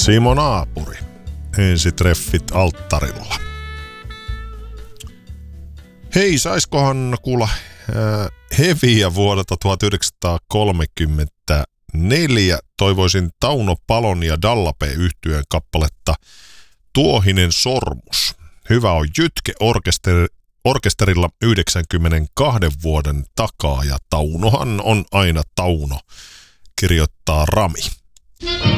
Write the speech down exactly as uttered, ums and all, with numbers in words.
Simo Naapuri. Ensitreffit alttarilla. Hei, saiskohan kuulla äh, heviä vuodelta tuhatyhdeksänsataakolmekymmentäneljä. Toivoisin Tauno Palon ja Dallape-yhtyeen kappaletta Tuohinen sormus. Hyvä on Jytke orkesteri, orkesterilla yhdeksänkymmentäkaksi vuoden takaa ja Taunohan on aina Tauno, kirjoittaa Rami.